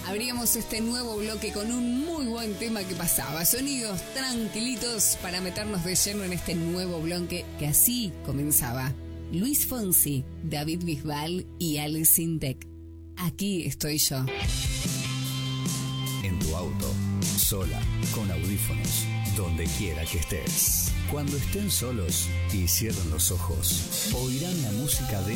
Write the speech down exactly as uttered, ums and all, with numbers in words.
Abríamos este nuevo bloque con un muy buen tema que pasaba. Sonidos tranquilitos para meternos de lleno en este nuevo bloque que así comenzaba. Luis Fonsi, David Bisbal y Alex Sintek. Aquí estoy yo. En tu auto, sola, con audífonos, donde quiera que estés. Cuando estén solos y cierren los ojos, oirán la música de